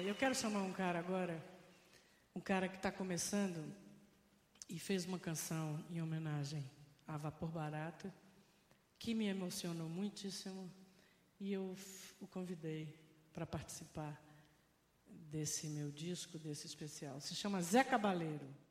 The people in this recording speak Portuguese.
eu quero chamar um cara agora, um cara que está começando e fez uma canção em homenagem a Vapor Barato, que me emocionou muitíssimo, e eu o convidei para participar desse meu disco, desse especial. Se chama Zé Cabaleiro.